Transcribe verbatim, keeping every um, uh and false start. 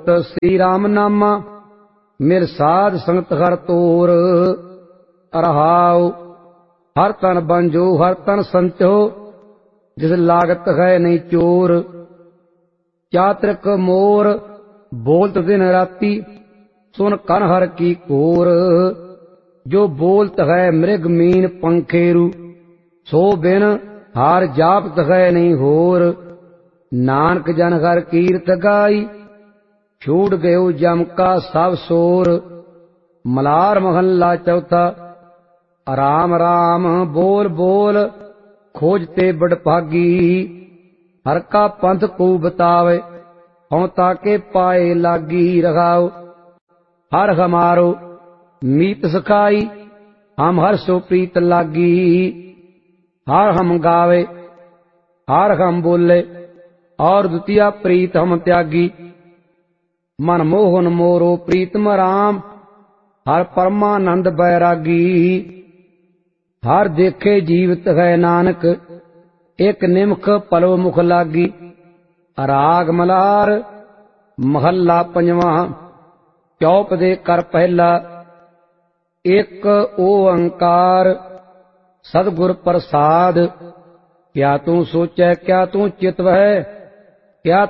होत श्री राम नामा, मेर साध संगत हर तोर। रहाओ हर तन बंजो हर तन संचो, जिस लागत है नहीं चोर। चातृक मोर बोलत दिन राती, सुन कन हर की कोर। जो बोलत है मृग मीन पंखेरु, सो बिन हार जापत है नहीं होर। नानक जन हर कीरत गाई, छूट गयो जम का सब सोर। मलार महल्ला चौथा। राम राम बोल बोल खोजते बड़भागी, हर का पंथ को बतावे हों ताके पाए लागी। रहाओ हर हमारो मीत सखाई, हम हर सो प्रीत लागी। हर हम गावे हर हम बोले, और द्वितीय प्रीत हम त्यागी। मन मोहन मोरो प्रीतम राम, हर परमानंद बैरागी। हर देखे जीवित है नानक, एक निमख पलो मुख लागी। राग मलार महल्ला पंजवा। चौप दे कर पहला। एक ओंकार सदगुर प्रसाद, क्या तू सोचै क्या तू चितवै, क्या